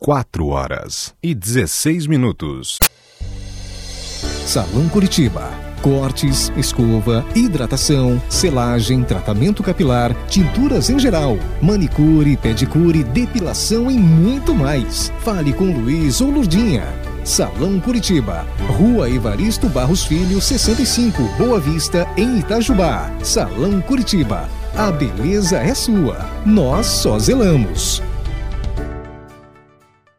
4h16. Salão Curitiba. Cortes, escova, hidratação, selagem, tratamento capilar, tinturas em geral, manicure, pedicure, depilação e muito mais. Fale com Luiz ou Lurdinha. Salão Curitiba, Rua Evaristo Barros Filho, 65, Boa Vista, em Itajubá. Salão Curitiba, a beleza é sua, nós só zelamos.